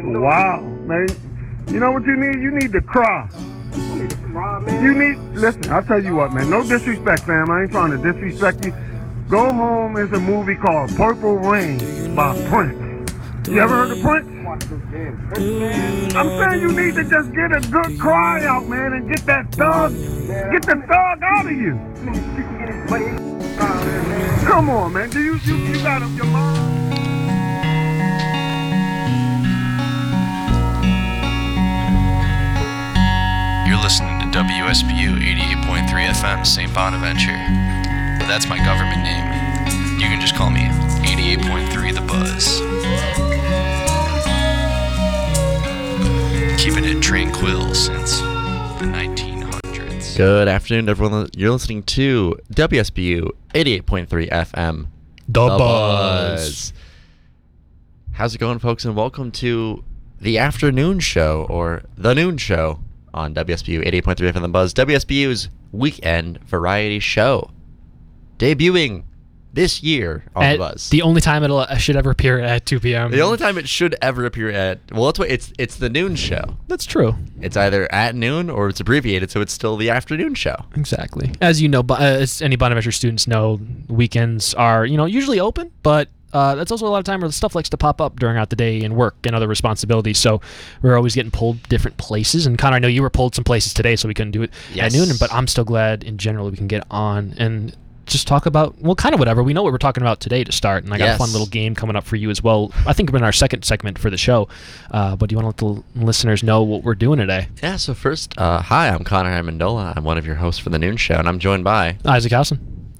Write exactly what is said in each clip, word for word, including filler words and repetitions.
Wow, man. You know what you need? You need to cry. You need, listen, I'll tell you what, man. No disrespect, fam. I ain't trying to disrespect you. Go Home is a movie called Purple Rain by Prince. You ever heard of Prince? I'm saying you need to just get a good cry out, man, and get that thug, get the thug out of you. Come on, man. Do you, you, you got your mom? You're listening to W S B U eighty-eight point three F M, Saint Bonaventure. That's my government name. You can just call me eighty-eight point three The Buzz. Keeping it tranquil since the nineteen hundreds. Good afternoon, everyone. You're listening to W S B U eighty-eight point three F M, The, the Buzz. Buzz. How's it going, folks? And welcome to the afternoon show, or the noon show, on W S B U eighty-eight point three F M The Buzz, W S B U's weekend variety show, debuting this year on at The Buzz. The only time it'll uh, should ever appear at two p.m. The only time it should ever appear at, well, that's what it's it's the noon show. That's true. It's either at noon or it's abbreviated, so it's still the afternoon show. Exactly. As you know, uh, as any Bonaventure students know, weekends are, you know, usually open, but Uh, that's also a lot of time where the stuff likes to pop up during out the day and work and other responsibilities. So we're always getting pulled different places. And Connor, I know you were pulled some places today, so we couldn't do it yes. at noon. But I'm still glad in general we can get on and just talk about, well, kind of whatever. We know what we're talking about today to start. And I got yes. a fun little game coming up for you as well. I think we're in our second segment for the show. Uh, but do you want to let the listeners know what we're doing today? Yeah, so first, uh, hi, I'm Connor Amendola. I'm one of your hosts for the noon show, and I'm joined by Isaac Howson.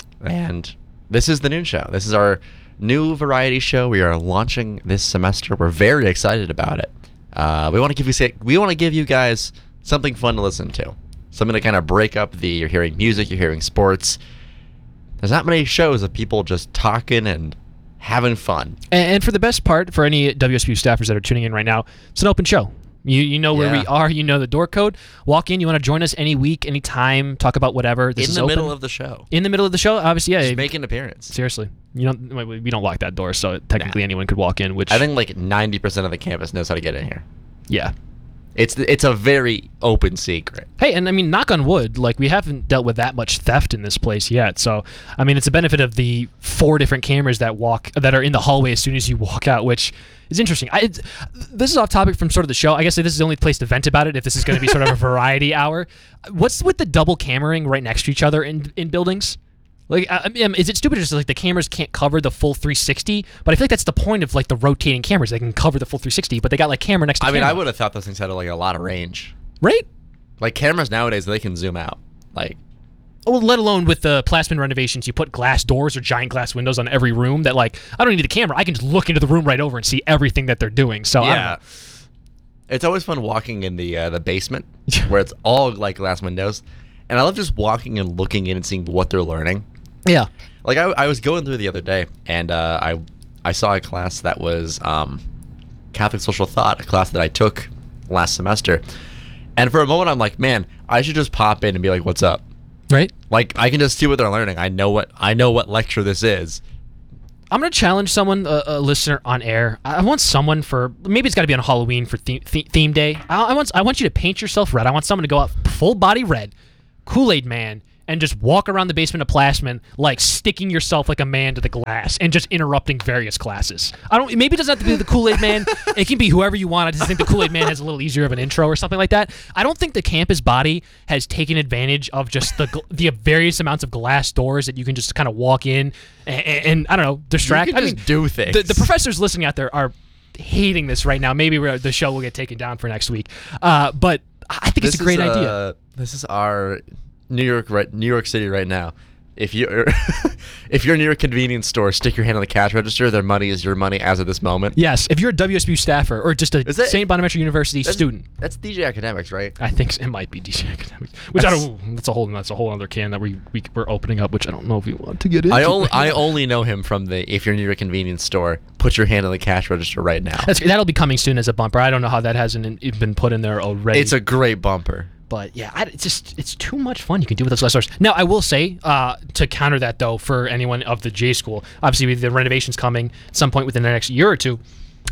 And this is the noon show. This is our new variety show we are launching this semester. We're very excited about it. Uh, we want to give you we want to give you guys something fun to listen to, something to kind of break up the you're hearing music, you're hearing sports. There's not many shows of people just talking and having fun. And, and for the best part, for any W S B U staffers that are tuning in right now, it's an open show. You you know where yeah. we are. You know the door code. Walk in. You want to join us any week, any time. Talk about whatever. This in is the open. middle of the show. In the middle of the show, obviously, yeah. Just make an appearance. Seriously, you know we don't lock that door, so technically nah. anyone could walk in. Which I think like ninety percent of the campus knows how to get in here. Yeah. It's it's a very open secret. Hey, and I mean, knock on wood, like we haven't dealt with that much theft in this place yet. So, I mean, it's a benefit of the four different cameras that walk that are in the hallway as soon as you walk out, which is interesting. I, it's, this is off topic from sort of the show. I guess this is the only place to vent about it if this is going to be sort of a variety hour. What's with the double cameraing right next to each other in in buildings? Like, I mean, is it stupid just like the cameras can't cover the full three sixty? But I feel like that's the point of like the rotating cameras. They can cover the full three sixty, but they got like camera next to I camera. mean, I would have thought those things had like a lot of range. Right? Like cameras nowadays, they can zoom out. Like, well, let alone with the Plasman renovations, you put glass doors or giant glass windows on every room that like, I don't need a camera. I can just look into the room right over and see everything that they're doing. So, yeah. I don't know. It's always fun walking in the uh, the basement where it's all like glass windows. And I love just walking and looking in and seeing what they're learning. Yeah. Like I, I was going through the other day, and uh, I I saw a class that was um, Catholic Social Thought, a class that I took last semester. And for a moment, I'm like, man, I should just pop in and be like, "What's up?" Right? Like I can just see what they're learning. I know what I know what lecture this is. I'm gonna challenge someone, a, a listener on air. I want someone for maybe it's got to be on Halloween for theme, theme day. I, I want I want you to paint yourself red. I want someone to go out full body red, Kool-Aid Man, and just walk around the basement of Plasman like sticking yourself like a man to the glass and just interrupting various classes. I don't. Maybe it doesn't have to be the Kool-Aid Man. It can be whoever you want. I just think the Kool-Aid Man has a little easier of an intro or something like that. I don't think the campus body has taken advantage of just the the various amounts of glass doors that you can just kind of walk in and, and, and I don't know, distract. You can I just mean, do things. The, the professors listening out there are hating this right now. Maybe we're, the show will get taken down for next week. Uh, but I think this it's a great is, idea. Uh, this is our New York, right? New York City right now. If you're if you're near a convenience store, stick your hand on the cash register. Their money is your money as of this moment. Yes, if you're a W S B U staffer or just a Is that- Saint Bonaventure University That's, student, that's D J Academics, right? I think it might be D J Academics. Which That's- I don't. That's a whole. That's a whole other can that we, we we're opening up. Which I don't know if we want to get into. I only I only know him from the if you're near a convenience store, put your hand on the cash register right now. That's, that'll be coming soon as a bumper. I don't know how that hasn't in, been put in there already. It's a great bumper. But yeah, I, it's just it's too much fun you can do with those glass doors. Now I will say uh, to counter that though, for anyone of the J school, obviously with the renovations coming at some point within the next year or two,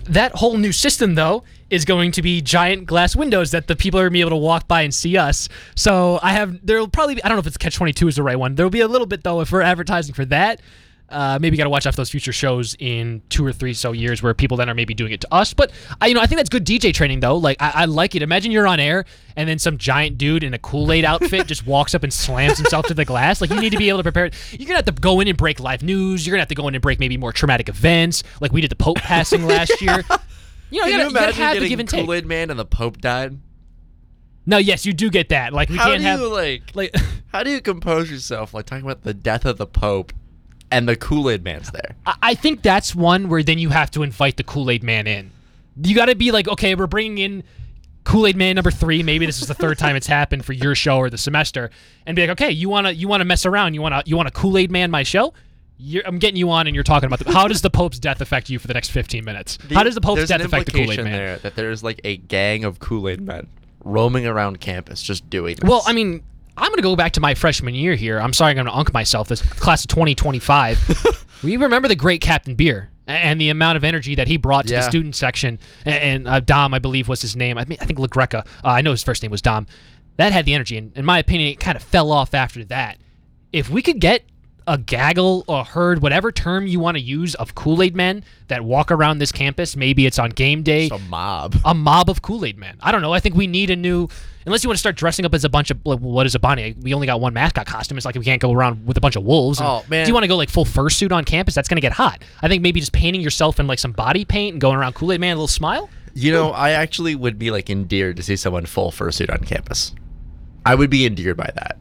That whole new system, though, is going to be giant glass windows that the people are going to be able to walk by and see us. So I have, there'll probably be, I don't know if it's Catch twenty-two is the right one. There'll be a little bit, though, if we're advertising for that. Uh, maybe got to watch out for those future shows in two or three so years where people then are maybe doing it to us. But I, you know, I think that's good D J training though. Like I, I like it. Imagine you're on air and then some giant dude in a Kool-Aid outfit just walks up and slams himself to the glass. Like you need to be able to prepare. You're gonna have to go in and break live news. You're gonna have to go in and break maybe more traumatic events, like we did the Pope passing last year. You know, Can you gotta, you you gotta imagine have the getting give and take. Kool-Aid Man and the Pope died? No, yes, you do get that. Like we How can't do have you like, like. how do you compose yourself like talking about the death of the Pope and the Kool-Aid Man's there? I- I think that's one where then you have to invite the Kool-Aid Man in. You got to be like, okay, we're bringing in Kool-Aid Man number three. Maybe this is the third time it's happened for your show or the semester, and be like, okay, you wanna you wanna mess around? You wanna you wanna Kool-Aid Man my show? You're, I'm getting you on, and you're talking about the, how does the Pope's death affect you for the next fifteen minutes? How does the Pope's There's death an affect the Kool-Aid implication Man? there that there's like a gang of Kool-Aid men roaming around campus just doing this. Well, I mean, I'm going to go back to my freshman year here. I'm sorry I'm going to unk myself. This class of twenty twenty-five. We remember the great Captain Beer and the amount of energy that he brought to Yeah. the student section. And, and uh, Dom, I believe, was his name. I, mean, I think LaGreca. Uh, I know his first name was Dom. That had the energy. And in my opinion, it kind of fell off after that. If we could get a gaggle or herd, whatever term you want to use, of Kool-Aid men that walk around this campus, maybe it's on game day, It's a mob. a mob of Kool-Aid men. I don't know. I think we need a new, unless you want to start dressing up as a bunch of, like, what is a Bonnie? We only got one mascot costume. It's like we can't go around with a bunch of wolves. And Oh, man. Do you want to go like full fursuit on campus? That's going to get hot. I think maybe just painting yourself in like some body paint and going around Kool-Aid man, a little smile. You know, I actually would be like endeared to see someone full fursuit on campus. I would be endeared by that.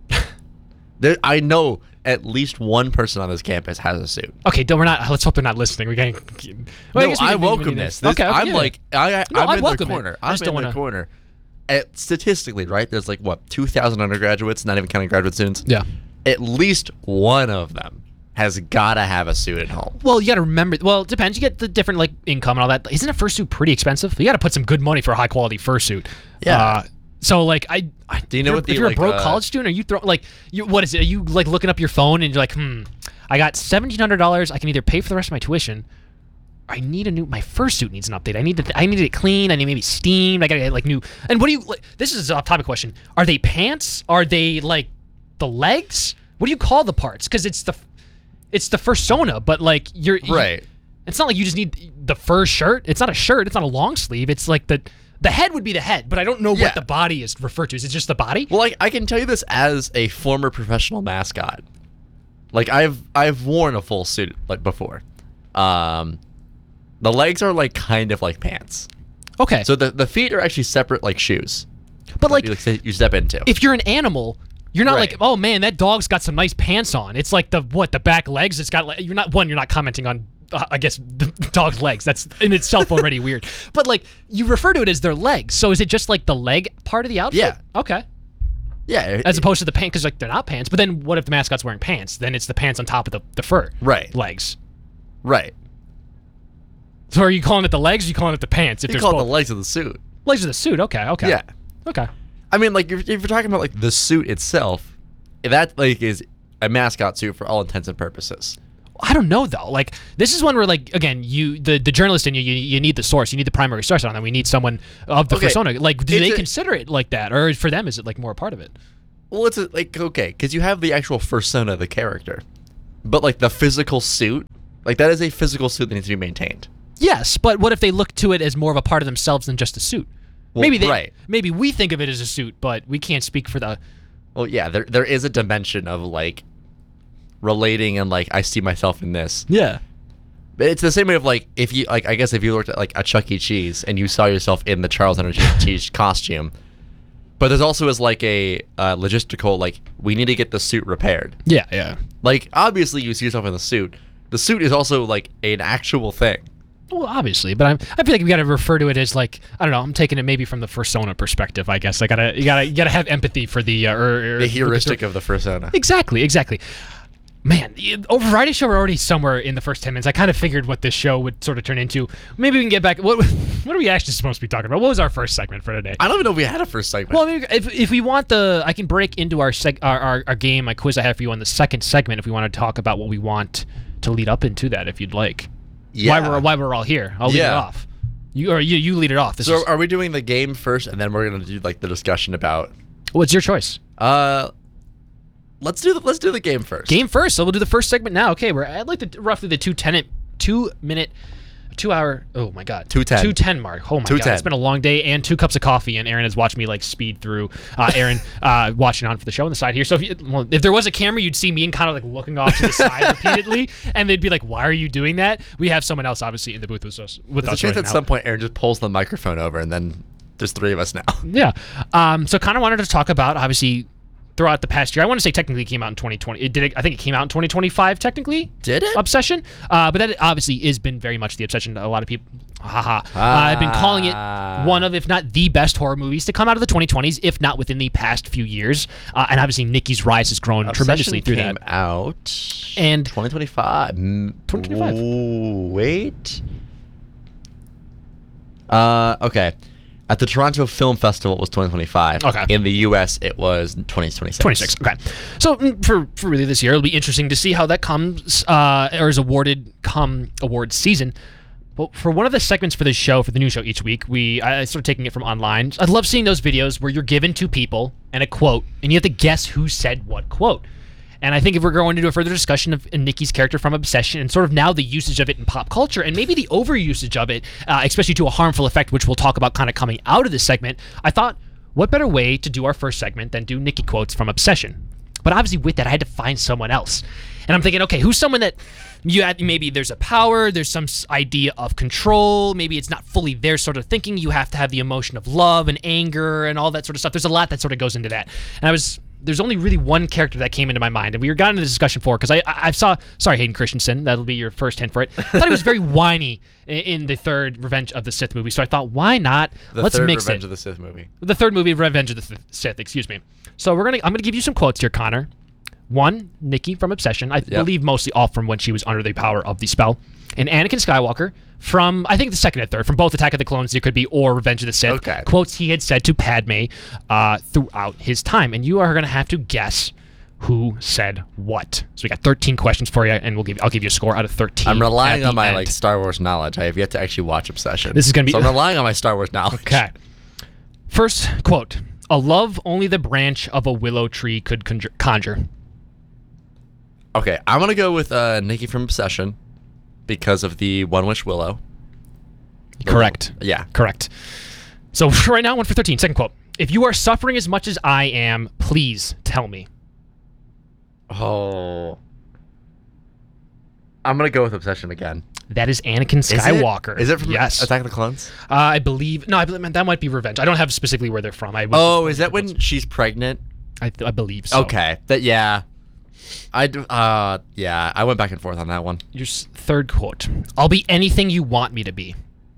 There, I know at least one person on this campus has a suit. Okay, don't, we're not, let's hope they're not listening. We can't. Well, no, guess we I can- we welcome can- this. This- okay, okay, I'm yeah. like, I, I, No, I'm I in the welcome it. corner. I I'm just in don't the wanna- corner. At, statistically, right? There's like what two thousand undergraduates, not even counting graduate students. Yeah. At least one of them has gotta have a suit at home. Well, you got to remember. Well, it depends. You get the different like income and all that. Isn't a fursuit pretty expensive? You got to put some good money for a high quality fursuit. Yeah. Uh, so like I, I Do you know if what the, if you're like, a broke uh, college student, are you throw like you what is it? Are you like looking up your phone and you're like, hmm, I got seventeen hundred dollars. I can either pay for the rest of my tuition. I need a new. My fursuit needs an update. I need to. I need it clean. I need maybe steamed. I gotta get like new. And what do you? Like, this is a off topic question. Are they pants? Are they like the legs? What do you call the parts? Because it's the, it's the fursona. But like you're you- Right. it's not like you just need the fur shirt. It's not a shirt. It's not a long sleeve. It's like the the head would be the head, but I don't know Yeah. what the body is referred to. Is it just the body? Well, like I can tell you this as a former professional mascot. Like I've I've worn a full suit like before. Um, the legs are like kind of like pants. Okay. So the the feet are actually separate like shoes. but like you, like, you step into. if you're an animal, you're not Right. like, oh man, that dog's got some nice pants on. It's like the what the back legs. It's got like you're not one. You're not commenting on. Uh, I guess the dog's legs. That's in itself already weird. But like you refer to it as their legs. So is it just like the leg part of the outfit? Yeah. Okay. yeah. As opposed to the pants, because like they're not pants. But then what if the mascot's wearing pants? Then it's the pants on top of the, the fur. Right. Legs. Right. So are you calling it the legs? Or are you calling it the pants? If You there's call it both? the legs of the suit. Legs of the suit. Okay. Okay. Yeah. Okay. I mean, like, if, if you're talking about like the suit itself, that like is a mascot suit for all intents and purposes. I don't know though. Like this is one where like again, you the, the journalist in you, you you need the source. You need the primary source on that. We need someone of the Okay. persona. Like, do It's they a- consider it like that, or for them is it like more a part of it? Well, it's a, like okay, because you have the actual persona of the character, but like the physical suit, like that is a physical suit that needs to be maintained. Yes, but what if they look to it as more of a part of themselves than just a suit? Well, maybe they, right. maybe we think of it as a suit, but we can't speak for the. Well, yeah, there there is a dimension of like relating and like I see myself in this. Yeah. But it's the same way of like if you like I guess if you looked at like a Chuck E. Cheese and you saw yourself in the Charles Henry Cheese costume, but there's also is like a uh, logistical like we need to get the suit repaired. Yeah. Yeah. Like obviously you see yourself in the suit. The suit is also like an actual thing. Well, obviously, but I'm, I feel like we got to refer to it as like I don't know. I'm taking it maybe from the persona perspective. I guess I gotta you gotta you gotta have empathy for the uh, or, or The heuristic of the persona. Exactly, exactly. Man, the- over variety show we're already somewhere in the first ten minutes. I kind of figured what this show would sort of turn into. Maybe we can get back. What what are we actually supposed to be talking about? What was our first segment for today? I don't even know if we had a first segment. Well, maybe if, if we want the, I can break into our, seg, our our our game, my quiz I have for you on the second segment. If we want to talk about what we want to lead up into that, if you'd like. Why Yeah. we're why we're all here. I'll lead it Yeah. off. You or you you lead it off. This So is, are we doing the game first, and then we're gonna do like the discussion about? what's your choice? Uh, let's do the let's do the game first. Game first. So we'll do the first segment now. Okay, we're at like the roughly the two ten two minute. Two hour, oh my god, two ten two ten mark. Oh my two god, ten it's been a long day and two cups of coffee, and Aaron has watched me like speed through. Uh, Aaron uh, watching on for the show on the side here. So if, you, well, if there was a camera, you'd see me and kind of like looking off to the side repeatedly, and they'd be like, "Why are you doing that?" We have someone else obviously in the booth with us. With There's a us chance right at now. some point Aaron just pulls the microphone over, and then there's three of us now. Yeah. Um, so kind of wanted to talk about obviously throughout the past year. I want to say technically it came out in twenty twenty. It did. It, I think it came out in twenty twenty-five technically. Did it? Obsession. Uh, but that obviously has been very much the obsession to a lot of people. Haha. Uh, I've been calling it Ah. one of, if not the best horror movies to come out of the twenty twenties, if not within the past few years. Uh, and obviously Nikki's rise has grown tremendously through came that. out And twenty twenty-five. twenty twenty-five. Ooh, wait. Uh, okay. At the Toronto Film Festival, it was twenty twenty-five. Okay. In the U S, it was twenty twenty-six. twenty-six. Okay. So mm, for, for really this year, it'll be interesting to see how that comes uh, or is awarded come awards season. But for one of the segments for this show, for the new show each week, we I started taking it from online. I love seeing those videos where you're given two people and a quote, and you have to guess who said what quote. And I think if we're going to do a further discussion of Nikki's character from Obsession and sort of now the usage of it in pop culture and maybe the overusage of it, uh, especially to a harmful effect, which we'll talk about kind of coming out of this segment, I thought, what better way to do our first segment than do Nikki quotes from Obsession? But obviously with that, I had to find someone else. And I'm thinking, okay, who's someone that you had, maybe there's a power, there's some s- idea of control, maybe it's not fully their sort of thinking. You have to have the emotion of love and anger and all that sort of stuff. There's a lot that sort of goes into that. And I was, there's only really one character that came into my mind, and we were got into the discussion for because I, I I saw, sorry, Hayden Christensen, that'll be your first hint for it. I thought he was very whiny in, in the third Revenge of the Sith movie, so I thought, why not? The Let's third mix Revenge it. of the Sith movie. The third movie, Revenge of the Sith- Sith, excuse me. So we're gonna, I'm gonna give you some quotes here, Connor. One, Nikki from Obsession. I believe mostly all from when she was under the power of the spell. And Anakin Skywalker from, I think the second and third, from both Attack of the Clones, it could be, or Revenge of the Sith. Okay. Quotes he had said to Padme uh, throughout his time. And you are going to have to guess who said what. So we got thirteen questions for you, and we'll give I'll give you a score out of thirteen. I'm relying at on the my end. like Star Wars knowledge. I have yet to actually watch Obsession. This is gonna be- So I'm relying on my Star Wars knowledge. Okay. First quote: "A love only the branch of a willow tree could conjure." conjure. Okay, I'm gonna go with uh, Nikki from Obsession because of the One Wish Willow. The Correct. little- yeah. Correct. So right now, one for thirteen. Second quote: "If you are suffering as much as I am, please tell me." Oh. I'm gonna go with Obsession again. That is Anakin Is it? Skywalker. Is it from Yes. Attack of the Clones? Uh, I believe. No, I believe that might be Revenge. I don't have specifically where they're from. I was Oh, is that when she's pregnant? I, I believe so. Okay. That yeah. I do, uh yeah, I went back and forth on that one. Your s- third quote: "I'll be anything you want me to be."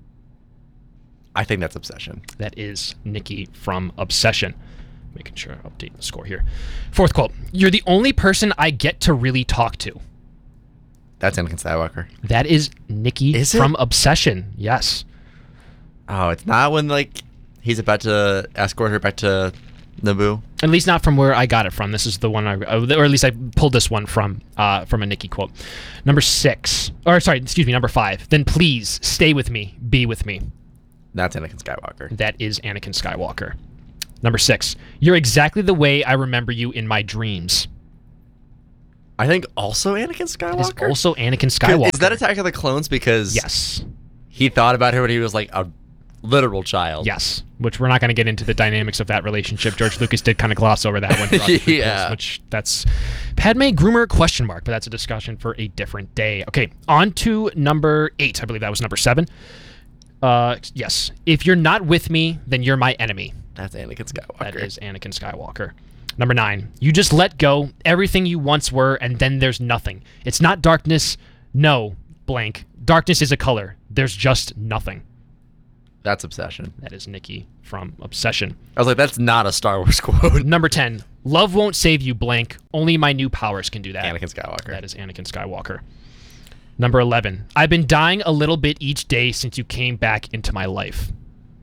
I think that's Obsession. That is Nikki from Obsession. Making sure I update the score here. Fourth quote: "You're the only person I get to really talk to." That's Anakin Skywalker. That is Nikki Is it? from Obsession. Yes. Oh, it's not when like he's about to escort her back to Naboo. At least not from where I got it from. This is the one I, or at least I pulled this one from, uh, from a Nikki quote. Number six, or sorry, excuse me, number five. "Then please stay with me, be with me." That's Anakin Skywalker. That is Anakin Skywalker. Number six: "You're exactly the way I remember you in my dreams." I think also Anakin That is Skywalker. also Anakin Skywalker. Is that Attack of the Clones? Because Yes. he thought about her when he was like a literal child. Yes. Which we're not going to get into the dynamics of that relationship. George Lucas did kind of gloss over that one. throughout the prequels, Yeah. Which that's Padme groomer question mark, but that's a discussion for a different day. Okay, on to number eight. I believe that was number seven. Uh, yes. "If you're not with me, then you're my enemy." That's Anakin Skywalker. That is Anakin Skywalker. Number nine: "You just let go everything you once were, and then there's nothing. It's not darkness. No, blank. Darkness is a color. There's just nothing." That's Obsession. That is Nikki from Obsession. I was like, that's not a Star Wars quote. Number ten: "Love won't save you, blank. Only my new powers can do that." Anakin Skywalker. That is Anakin Skywalker. Number eleven: "I've been dying a little bit each day since you came back into my life."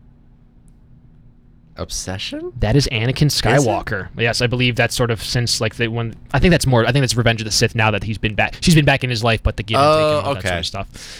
Obsession? That is Anakin Skywalker. Yes, I believe that's sort of since like the when I think that's more. I think that's Revenge of the Sith. Now that he's been back, she's been back in his life, but the give and take Oh, and all that okay. sort of stuff.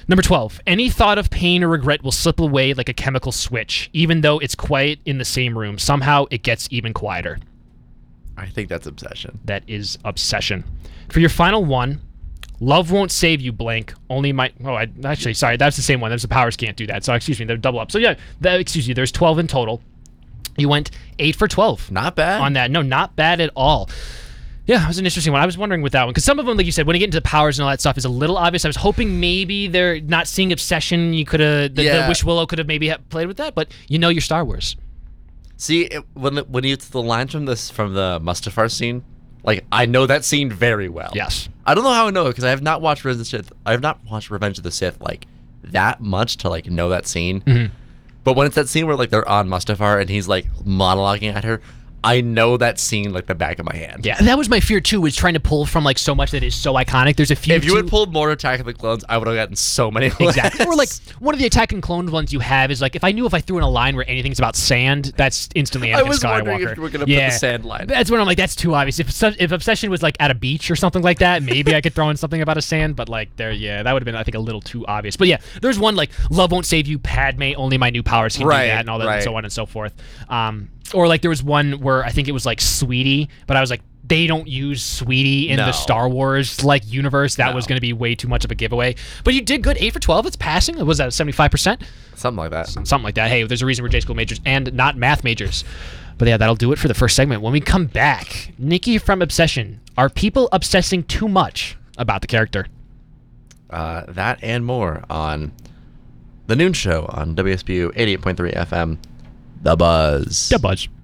Number twelve. Any thought of pain or regret will slip away like a chemical switch. Even though it's quiet in the same room, somehow it gets even quieter. I think that's obsession. That is obsession. For your final one, love won't save you, blank. Only my... Oh, I, actually, sorry. That's the same one. There's the powers can't do that. So, excuse me. They're double up. So, yeah. That, excuse you. There's twelve in total. You went eight for twelve. Not bad. On that. No, not bad at all. Yeah, it was an interesting one. I was wondering with that one. Because some of them, like you said, when you get into the powers and all that stuff, is a little obvious. I was hoping maybe they're not seeing obsession. You could have... The, Yeah. the Wish Willow could have maybe ha- played with that. But you know your Star Wars. See, it, when the, when you the lines from this from the Mustafar scene, like I know that scene very well. Yes. I don't know how I know it because I have not watched Revenge of the Sith. I have not watched Revenge of the Sith like that much to like know that scene. Mm-hmm. But when it's that scene where like they're on Mustafar and he's like monologuing at her, I know that scene like the back of my hand. Yeah, that was my fear too, was trying to pull from like so much that is so iconic. There's a few... If you too- had pulled more Attack of the Clones, I would have gotten so many. Exactly. Or like lists. one of the Attack and Clone ones you have is like if I knew if I threw in a line where anything's about sand, that's instantly Anakin I was Skywalker. wondering if you were gonna put yeah. the sand line. That's when I'm like, that's too obvious. If su- if Obsession was like at a beach or something like that, maybe I could throw in something about a sand. But like there, yeah, that would have been I think a little too obvious. But yeah, there's one like love won't save you, Padme. Only my new powers can Right, do that, and all that, and right. so on and so forth. Um, or like there was one where I think it was like Sweetie, but I was like, they don't use Sweetie in No. the Star Wars like universe. That No. was going to be way too much of a giveaway. But you did good, eight for twelve. It's passing. Was that seventy-five percent? Something like that. Something like that. Hey, there's a reason we're J school majors and not math majors. But yeah, that'll do it for the first segment. When we come back, Nikki from Obsession. Are people obsessing too much about the character? Uh, that and more on the Noon Show on W S B U eighty-eight point three F M. The Buzz. The Buzz.